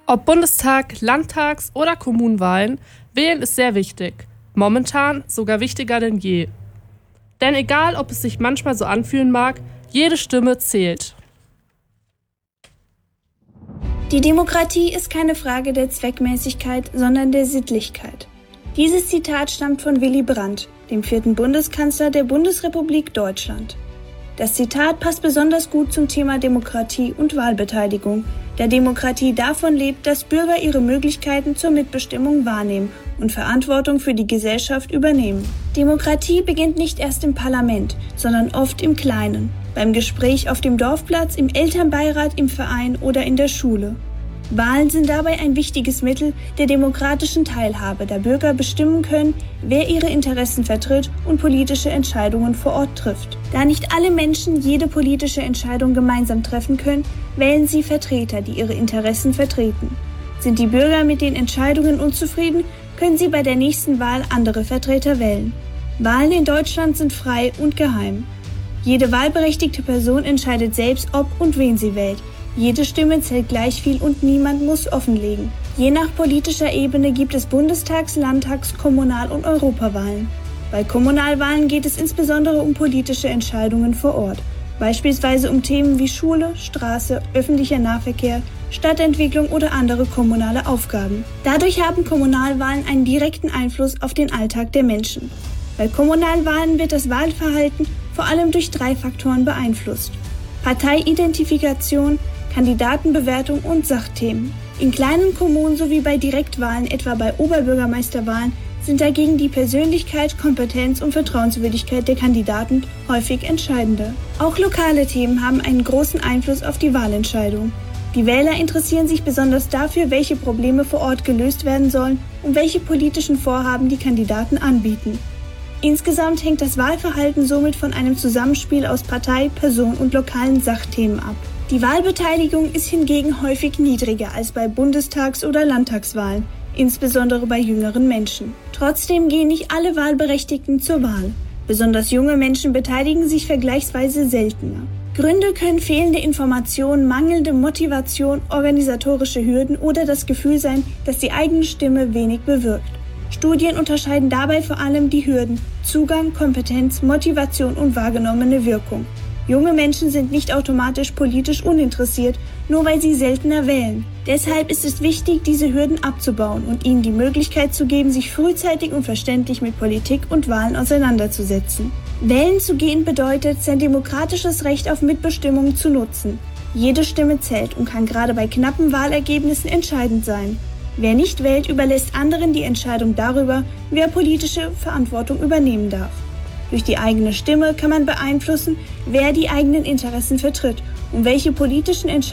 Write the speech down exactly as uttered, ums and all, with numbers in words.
Ob Bundestag, Landtags- oder Kommunenwahlen, wählen ist sehr wichtig. Momentan sogar wichtiger denn je. Denn egal, ob es sich manchmal so anfühlen mag, jede Stimme zählt. Die Demokratie ist keine Frage der Zweckmäßigkeit, sondern der Sittlichkeit. Dieses Zitat stammt von Willy Brandt, dem vierten Bundeskanzler der Bundesrepublik Deutschland. Das Zitat passt besonders gut zum Thema Demokratie und Wahlbeteiligung, da Demokratie davon lebt, dass Bürger ihre Möglichkeiten zur Mitbestimmung wahrnehmen und Verantwortung für die Gesellschaft übernehmen. Demokratie beginnt nicht erst im Parlament, sondern oft im Kleinen, beim Gespräch auf dem Dorfplatz, im Elternbeirat, im Verein oder in der Schule. Wahlen sind dabei ein wichtiges Mittel der demokratischen Teilhabe, da Bürger bestimmen können, wer ihre Interessen vertritt und politische Entscheidungen vor Ort trifft. Da nicht alle Menschen jede politische Entscheidung gemeinsam treffen können, wählen sie Vertreter, die ihre Interessen vertreten. Sind die Bürger mit den Entscheidungen unzufrieden, können sie bei der nächsten Wahl andere Vertreter wählen. Wahlen in Deutschland sind frei und geheim. Jede wahlberechtigte Person entscheidet selbst, ob und wen sie wählt. Jede Stimme zählt gleich viel und niemand muss offenlegen. Je nach politischer Ebene gibt es Bundestags-, Landtags-, Kommunal- und Europawahlen. Bei Kommunalwahlen geht es insbesondere um politische Entscheidungen vor Ort, beispielsweise um Themen wie Schule, Straße, öffentlicher Nahverkehr, Stadtentwicklung oder andere kommunale Aufgaben. Dadurch haben Kommunalwahlen einen direkten Einfluss auf den Alltag der Menschen. Bei Kommunalwahlen wird das Wahlverhalten vor allem durch drei Faktoren beeinflusst: Parteiidentifikation, Kandidatenbewertung und Sachthemen. In kleinen Kommunen sowie bei Direktwahlen, etwa bei Oberbürgermeisterwahlen, sind dagegen die Persönlichkeit, Kompetenz und Vertrauenswürdigkeit der Kandidaten häufig entscheidender. Auch lokale Themen haben einen großen Einfluss auf die Wahlentscheidung. Die Wähler interessieren sich besonders dafür, welche Probleme vor Ort gelöst werden sollen und welche politischen Vorhaben die Kandidaten anbieten. Insgesamt hängt das Wahlverhalten somit von einem Zusammenspiel aus Partei, Person und lokalen Sachthemen ab. Die Wahlbeteiligung ist hingegen häufig niedriger als bei Bundestags- oder Landtagswahlen, insbesondere bei jüngeren Menschen. Trotzdem gehen nicht alle Wahlberechtigten zur Wahl. Besonders junge Menschen beteiligen sich vergleichsweise seltener. Gründe können fehlende Informationen, mangelnde Motivation, organisatorische Hürden oder das Gefühl sein, dass die eigene Stimme wenig bewirkt. Studien unterscheiden dabei vor allem die Hürden: Zugang, Kompetenz, Motivation und wahrgenommene Wirkung. Junge Menschen sind nicht automatisch politisch uninteressiert, nur weil sie seltener wählen. Deshalb ist es wichtig, diese Hürden abzubauen und ihnen die Möglichkeit zu geben, sich frühzeitig und verständlich mit Politik und Wahlen auseinanderzusetzen. Wählen zu gehen bedeutet, sein demokratisches Recht auf Mitbestimmung zu nutzen. Jede Stimme zählt und kann gerade bei knappen Wahlergebnissen entscheidend sein. Wer nicht wählt, überlässt anderen die Entscheidung darüber, wer politische Verantwortung übernehmen darf. Durch die eigene Stimme kann man beeinflussen, wer die eigenen Interessen vertritt und welche politischen Entscheidungen